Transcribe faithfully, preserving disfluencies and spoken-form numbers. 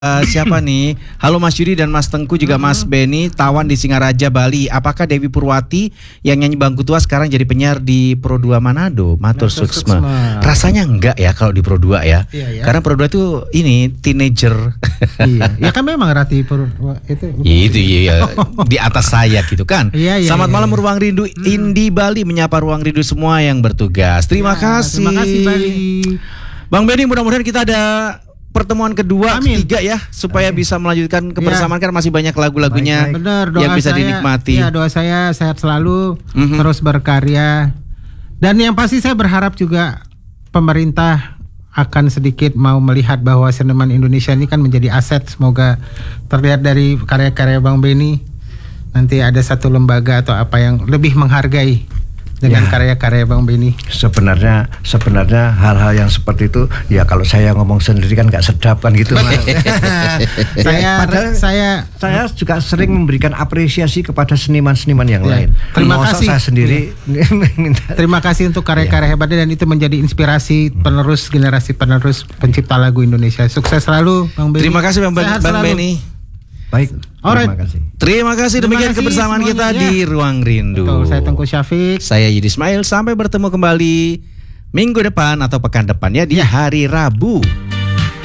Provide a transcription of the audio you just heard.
Uh, siapa nih? Halo Mas Yudi dan Mas Tengku, juga Mas Beni, Tawan di Singaraja, Bali. Apakah Dewi Purwati yang nyanyi Bangku Tua sekarang jadi penyiar di Pro dua Manado? Matur suksma. Rasanya enggak ya kalau di Pro dua ya. Iya, ya. Karena Pro dua itu ini teenager. Iya. Ya kan memang Rati Pro itu. Itu iya, di atas saya gitu kan. Iya, iya, Selamat iya, malam iya. Ruang Rindu hmm. Indi Bali, menyapa Ruang Rindu semua yang bertugas. Terima ya, kasih. Terima kasih Bali. Bang Beni, mudah-mudahan kita ada pertemuan kedua, Amin. ketiga ya, supaya Amin. bisa melanjutkan kebersamaan ya. Kan masih banyak lagu-lagunya yang bisa saya, dinikmati. Ya, doa saya sehat selalu, mm-hmm. terus berkarya. Dan yang pasti saya berharap juga pemerintah akan sedikit mau melihat bahwa seniman Indonesia ini kan menjadi aset. Semoga terlihat dari karya-karya Bang Beni nanti ada satu lembaga atau apa yang lebih menghargai dengan ya, karya-karya Bang Beni. Sebenarnya sebenarnya hal-hal yang seperti itu ya kalau saya ngomong sendiri kan nggak sedap kan gitu. saya Padahal saya saya juga sering memberikan apresiasi kepada seniman-seniman yang ya. lain. Terima Masa kasih saya sendiri ya. minta. Terima kasih untuk karya-karya ya. hebatnya, dan itu menjadi inspirasi penerus generasi penerus pencipta lagu Indonesia. Sukses selalu Bang Beni. Terima kasih Bang, Bang Beni. Baik, Alright. terima kasih. Terima kasih demikian kebersamaan kita ya. di Ruang Rindu. Betul, saya Tengku Syafiq. Saya Yudi Ismail. Sampai bertemu kembali minggu depan atau pekan depan ya di ya. hari Rabu.